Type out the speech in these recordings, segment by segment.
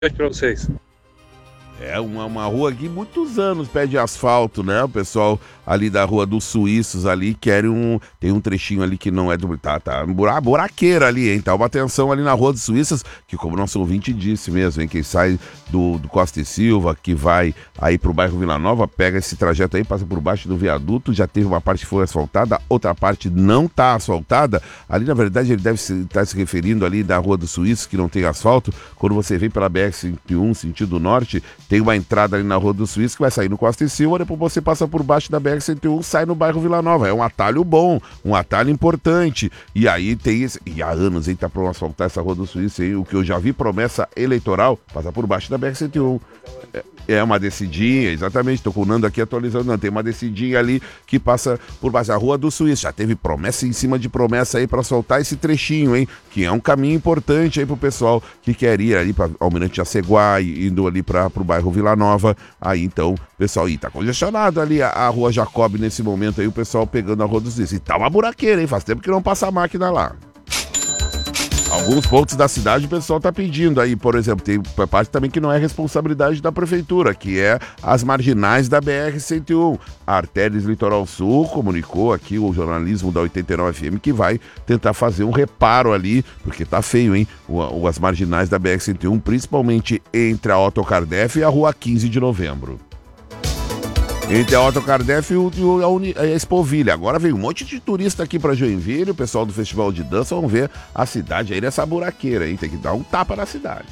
Para vocês. É uma rua aqui, muitos anos pede asfalto, né? O pessoal ali da Rua dos Suíços ali quer tem um trechinho ali que não é do... Tá buraqueira ali, hein? Tá uma atenção ali na Rua dos Suíços, que como nosso ouvinte disse mesmo, hein? Quem sai do Costa e Silva, que vai aí pro bairro Vila Nova, pega esse trajeto aí, passa por baixo do viaduto, já teve uma parte que foi asfaltada, outra parte não tá asfaltada. Ali, na verdade, ele deve estar se referindo ali da Rua dos Suíços, que não tem asfalto. Quando você vem pela BR-101, sentido norte, tem uma entrada ali na Rua do Suíço que vai sair no Costa e Silva, depois você passa por baixo da BR-101, sai no bairro Vila Nova. É um atalho bom, um atalho importante. E aí tem esse... E há anos aí tá pra asfaltar essa Rua do Suíço aí, o que eu já vi promessa eleitoral, passar por baixo da BR-101. É uma descidinha, exatamente, tô com o Nando aqui atualizando, não, tem uma descidinha ali que passa por baixo da Rua do Suíço. Já teve promessa em cima de promessa aí pra soltar esse trechinho, hein, que é um caminho importante aí pro pessoal que quer ir ali pra Almirante Jaceguá, indo ali pro bairro Vila Nova. Aí então, pessoal, tá congestionado ali a Rua Jacob nesse momento aí, o pessoal pegando a Rua do Suíço. E tá uma buraqueira, hein, faz tempo que não passa a máquina lá. Alguns pontos da cidade o pessoal tá pedindo aí, por exemplo, tem parte também que não é responsabilidade da prefeitura, que é as marginais da BR-101. A Artérias Litoral Sul comunicou aqui o jornalismo da 89 FM que vai tentar fazer um reparo ali, porque tá feio, hein? As marginais da BR-101, principalmente entre a Otto Cardef e a Rua 15 de Novembro. Entre a Otto Cardef e a Expovilha. Agora vem um monte de turista aqui pra Joinville, o pessoal do Festival de Dança, vão ver a cidade aí nessa buraqueira, hein? Tem que dar um tapa na cidade.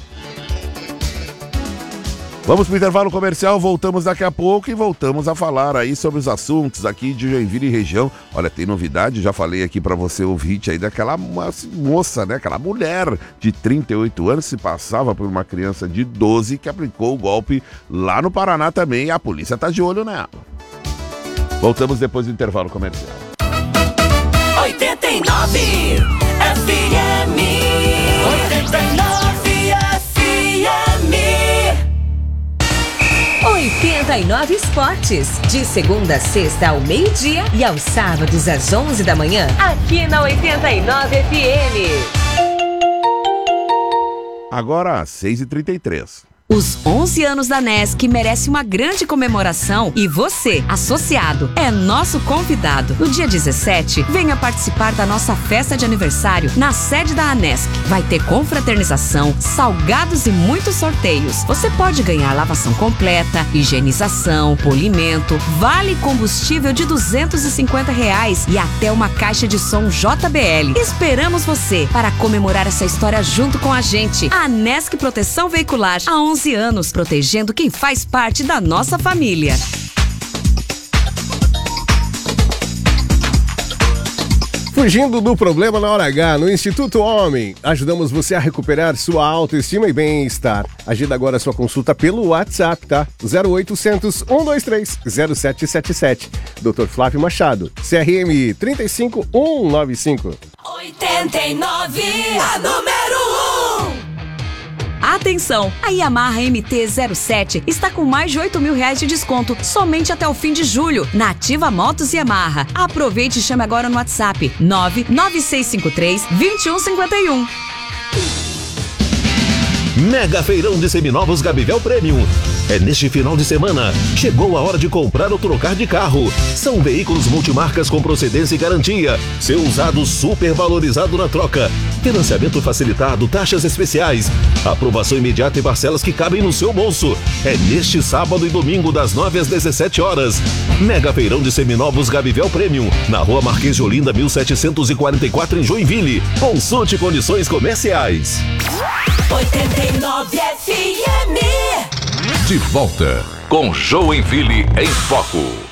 Vamos pro intervalo comercial, voltamos daqui a pouco e voltamos a falar aí sobre os assuntos aqui de Joinville e região. Olha, tem novidade, já falei aqui pra você ouvinte aí daquela moça, né? Aquela mulher de 38 anos se passava por uma criança de 12 que aplicou o golpe lá no Paraná também e a polícia tá de olho nela. Voltamos depois do intervalo comercial. 89 FM 89 89 Esportes, de segunda a sexta ao meio-dia e aos sábados às 11 da manhã, aqui na 89 FM. Agora, 6h33. Os 11 anos da Nesc merece uma grande comemoração e você, associado, é nosso convidado. No dia 17, venha participar da nossa festa de aniversário na sede da Anesc. Vai ter confraternização, salgados e muitos sorteios. Você pode ganhar lavação completa, higienização, polimento, vale combustível de R$250 e até uma caixa de som JBL. Esperamos você para comemorar essa história junto com a gente. Anesc Proteção Veicular, há 11 anos, protegendo quem faz parte da nossa família. Fugindo do problema na hora H, no Instituto Homem, ajudamos você a recuperar sua autoestima e bem-estar. Agenda agora sua consulta pelo WhatsApp, tá? 0800 123 0777. Dr. Flávio Machado, CRM 35195. 89, a número 1. Atenção! A Yamaha MT-07 está com mais de R$8.000 de desconto somente até o fim de julho na Ativa Motos Yamaha. Aproveite e chame agora no WhatsApp 99653-2151. Mega Feirão de Seminovos Gabivel Premium. É neste final de semana. Chegou a hora de comprar ou trocar de carro. São veículos multimarcas com procedência e garantia. Seu usado super valorizado na troca. Financiamento facilitado, taxas especiais. Aprovação imediata e parcelas que cabem no seu bolso. É neste sábado e domingo das 9 às 17 horas. Mega Feirão de Seminovos Gabivel Premium. Na Rua Marquês de Olinda, 1744 em Joinville. Consulte condições comerciais. 89 FM. De volta com Joinville em Foco.